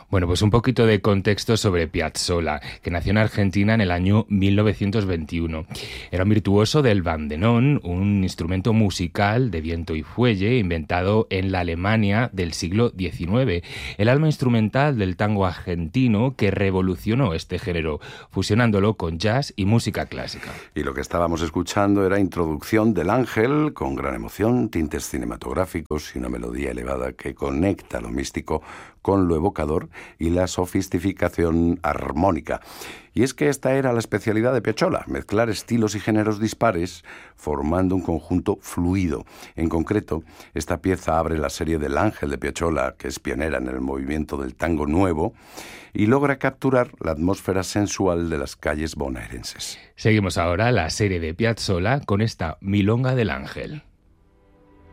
Bueno, pues un poquito de contexto sobre Piazzolla, que nació en Argentina en el año 1921. Era un virtuoso del bandenón, un instrumento musical de viento y fuelle inventado en la Alemania del siglo XIX, el alma instrumental del tango argentino que revolucionó este género, fusionándolo con jazz y música clásica. Y lo que estábamos escuchando era Introducción del Ángel, con gran emoción, tintes cinematográficos y una melodía elevada que conecta lo místico con lo evocador y la sofisticación armónica. Y es que esta era la especialidad de Piazzolla, mezclar estilos y géneros dispares formando un conjunto fluido. En concreto, esta pieza abre la serie del Ángel de Piazzolla, que es pionera en el movimiento del tango nuevo, y logra capturar la atmósfera sensual de las calles bonaerenses. Seguimos ahora la serie de Piazzolla con esta Milonga del Ángel.